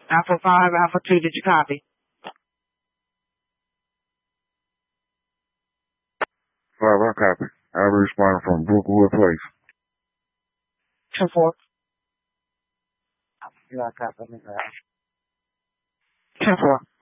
Alpha 5, Alpha 2, did you copy? 5, I copy. I'll be responding from Brookwood Place. 10-4. Yeah, I copy. 10-4.